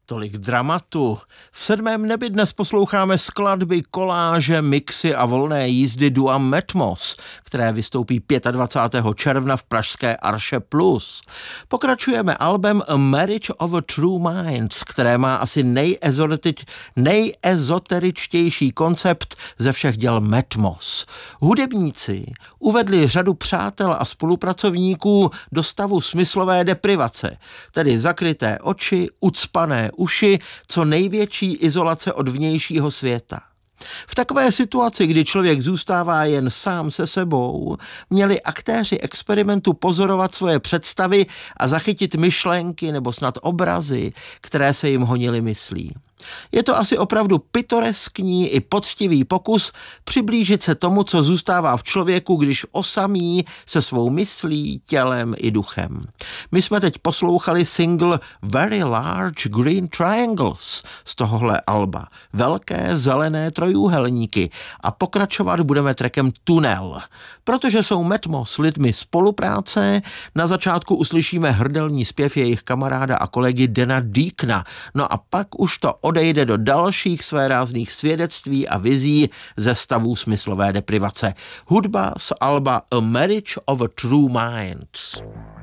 Tolik dramatu. V sedmém nebi dnes posloucháme skladby, koláže, mixy a volné jízdy dua Matmos, které vystoupí 25. června v pražské Arše Plus. Pokračujeme albem A Marriage of a True Minds, které má asi nejezoteričtější koncept ze všech děl Matmos. Hudebníci uvedli řadu přátel a spolupracovníků do stavu smyslové deprivace, tedy zakryté oči, ucpané uši, co největší izolace od vnějšího světa. V takové situaci, kdy člověk zůstává jen sám se sebou, měli aktéři experimentu pozorovat svoje představy a zachytit myšlenky nebo snad obrazy, které se jim honily myslí. Je to asi opravdu pitoreskní i poctivý pokus přiblížit se tomu, co zůstává v člověku, když osamí se svou myslí, tělem i duchem. My jsme teď poslouchali single Very Large Green Triangles z tohohle alba. Velké zelené trojúhelníky. A pokračovat budeme trackem Tunel. Protože jsou Matmos lidmi spolupráce, na začátku uslyšíme hrdelní zpěv jejich kamaráda a kolegy Dana Deacona. No a pak už to odejde do dalších svérázných svědectví a vizí ze stavů smyslové deprivace. Hudba z alba A Marriage of a True Minds.